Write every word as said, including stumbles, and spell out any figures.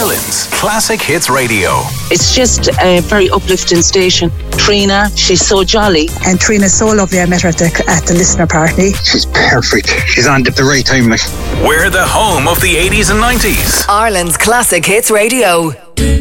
Ireland's Classic Hits Radio. It's just a very uplifting station. Trina, she's so jolly. And Trina's so lovely. I met her at the, at the listener party. She's perfect. She's on at the right time. Like. We're the home of the eighties and nineties. Ireland's Classic Hits Radio.